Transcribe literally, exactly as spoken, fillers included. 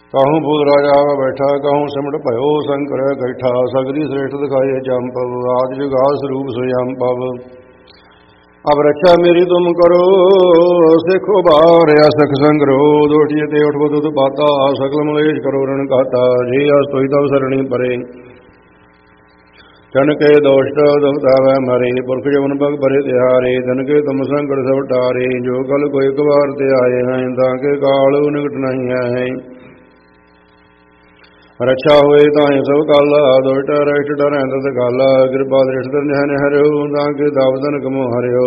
ਕਾਹੂ ਬੂਦ ਰਾਜਾ ਬੈਠਾ, ਕਾਹੂ ਸਿਮਟ ਭਇਓ ਸੰਕਰ ਗੈਠਾ। ਸਗਰੀ ਸ੍ਰੇਸ਼ਟ ਦਿਖਾਏ ਜੰਪਵ, ਆਦ ਜੁਗਾਦ ਸਰੂਪ ਸੋਯੰ ਪਵ। ਅਬ ਰੱਖਿਆ ਮੇਰੀ ਤੁਮ ਕਰੋ, ਸਿੱਖ ਉਬਾਰ ਸਿੱਖ ਸੰਗਰੋ। ਦੋਠੀਏ ਤੇ ਉਠ ਬੁੱਧ ਬਾਤਾ, ਸਕਲ ਮਲੇਸ਼ ਕਰੋ ਰਣ ਘਾਤਾ। ਜੇ ਅਸ ਤੋਈ ਤਵ ਸਰਣੀ ਪਰੇ, ਚਨ ਕੇ ਦੋਸ਼ਟ ਦੁਖਤਾਵੈ ਮਰੇ। ਪੁਰਖ ਜਮਨ ਪਗ ਭਰੇ ਤਿਹਾਰੇ, ਧਨ ਕੇ ਤੁਮ ਸੰਕਟ ਸਭ ਟਾਰੇ। ਜੋ ਕਲ ਕੋਈ ਇੱਕ ਵਾਰ ਤੇ ਆਏ हैं, ਤਾਂ ਕੇ ਕਾਲ ਨਿਕਟ ਨਹੀਂ ਹੈ। ਰੱਛਾ ਹੋਏ ਤਾਂਹਿ ਸਭ ਕਾਲਾ, ਦੁਸ਼ਟ ਰਹਿਟ ਡਰੈ ਤਤ ਕਾਲਾ। ਕਿਰਪਾ ਦ੍ਰਿਸ਼ਟ ਨਿਹਨ ਹਰਿਓ, ਤਾਂ ਕੇ ਦਾਵਦਨ ਕਮੋ ਹਰਿਓ।